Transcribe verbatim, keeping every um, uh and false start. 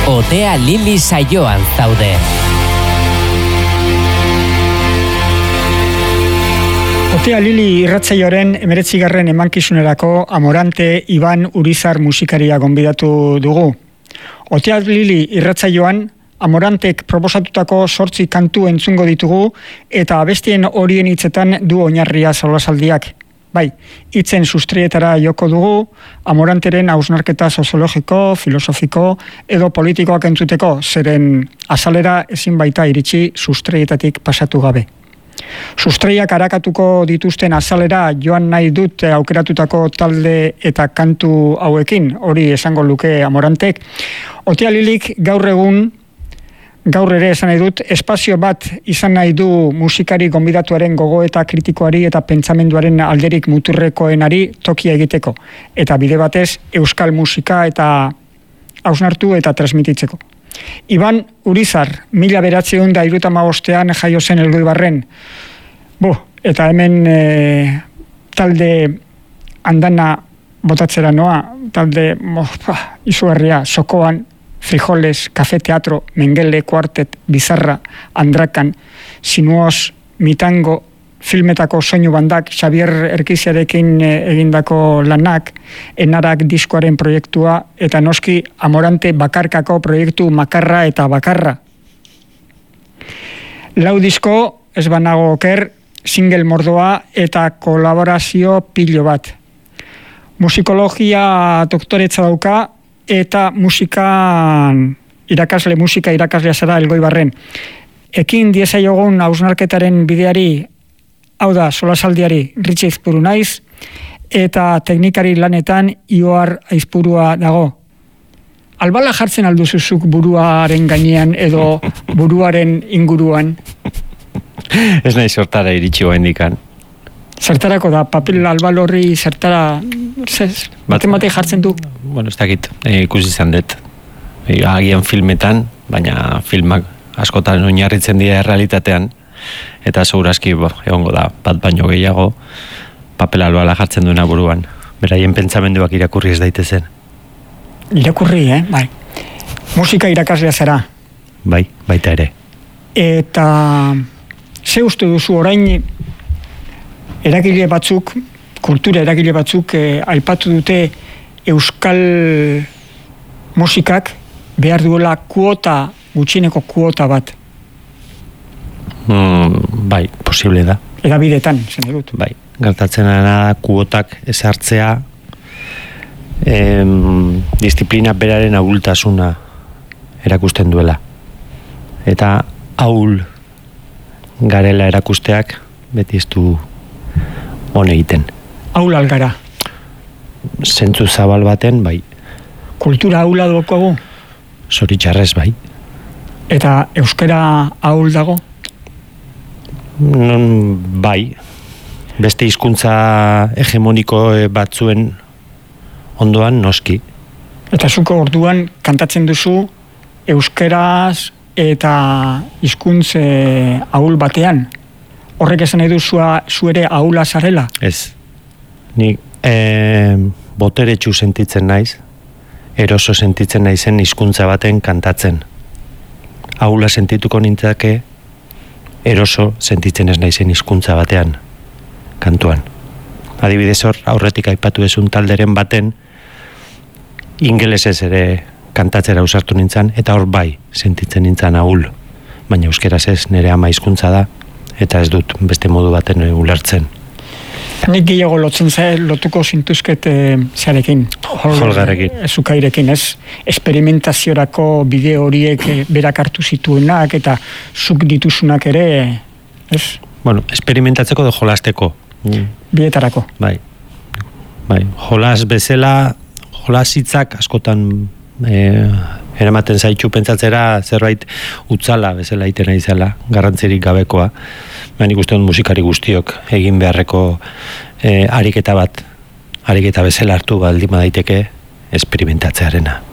Otea Lili saioan zaude. Otea Lili irratsaioaren hemeretzigarren emankizunerako Amorante Iban Urizar musikaria gonbidatu dugu. Otea Lili irratsaioan Amorantek proposatutako zortzi kantu entzungo ditugu eta abestien horien hitzetan du oinarria solasaldiak. Bai, hitzen sustrietara joko dugu, Amoranteren hausnarketa soziologiko, filosofiko edo politikoak entzuteko, zeren azalera ezin baita iritsi sustrietatik pasatu gabe. Sustreiak arakatuko dituzten azalera joan nahi dut aukeratutako talde eta kantu hauekin, hori esango luke Amorantek. Otea Lilik gaur egun, gaur ere esan nahi dut, espazio bat izan nahi du musikari gonbidatuaren gogoeta kritikoari eta pentsamenduaren alderik muturrekoenari tokia egiteko. Eta bide batez, euskal musika eta hausnartu eta transmititzeko. Iban Urizar, mila beratzeun da irutamabostean jaio zen Elgoibarren. Bo, eta hemen e, talde andana botatzera noa, talde mo, bah, izugarria, sokoan, frijoles, kafe teatro, mengele, kuartet, bizarra, andrakan, sinuoz, mitango, filmetako soinu bandak, Xavier Erkiziarekin egindako lanak, enarak diskoaren proiektua, eta noski Amorante bakarkako proiektu makarra eta bakarra. Lau disko, ez banago oker, single mordoa eta kolaborazio pilo bat. Musikologia doktoretza dauka, eta musika irakasle, musika irakaslea zara Elgoibarren. Ekin diezaiogun hausnarketaren bideari, hau da, solasaldiari Ritxe Aizpuru naiz, eta teknikari lanetan Ioar Aizpurua dago. Albala jartzen alduzuzuk buruaren gainean edo buruaren inguruan? Ez nahi sortara iritsi indikan. Zertarako da, papel albal horri zertara, zez, matematik jartzen du? Bueno, ez dakit, e, ikusi izan dut. E, agian filmetan, baina filmak askotan oinarritzen dira errealitatean, eta segurazki bo, egongo da, bat baino gehiago, papel albala jartzen duena buruan. Beraien pentsamenduak irakurri ez daitezen. Irakurri, eh? Bai. Musika irakaslea zara. Bai, baita ere. Eta ze uste duzu orain eragile batzuk, kultura eragile batzuk eh, aipatu dute euskal musikak behar duela kuota, gutxineko kuota bat. Mm, bai, posible da. Erabidetan, zen edut. Bai, gertatzen da kuotak ezartzea em, disiplina beraren ahultasuna erakusten duela. Eta ahul garela erakusteak beti ez du hone egiten. Ahul algara. Zentzu zabal baten, bai. Kultura ahula dukogu? Zoritxarrez, bai. Eta euskara ahul dago? Non, bai. Beste hizkuntza hegemoniko batzuen ondoan noski. Eta zuko orduan kantatzen duzu euskaraz eta hizkuntze ahul batean? Horrek esan nahi duzua zu ere ahula zarela? Ez. Ni e, boteretsu sentitzen naiz, eroso sentitzen naizen hizkuntza baten kantatzen. Ahula sentituko nintzake, eroso sentitzen ez naizen hizkuntza batean kantuan. Adibidez hor, aurretik aipatu ezun talderen baten, ingelesez ere kantatzera ausartu nintzen, eta hor bai sentitzen nintzen ahul. Baina euskeraz ez, nire ama hizkuntza da, eta ez dut beste modu baten ulertzen. Nik gehiago lotzen ze, lotuko zintuzket e, zearekin. Holgarekin. Ezukairekin, ez? Esperimentaziorako bide horiek e, berak hartu zituenak eta zuk dituzunak ere, ez? Bueno, esperimentatzeko de jolasteko. Bietarako. Bai. Bai, jolas bezala, jolas hitzak askotan e, eramaten zaitu pentsatzera zerbait utzala bezala iten aizela, garrantzirik gabekoa. Baina nik uste dut musikari guztiok egin beharreko e, ariketa bat, ariketa bezala hartu baldin daiteke esperimentatzearena.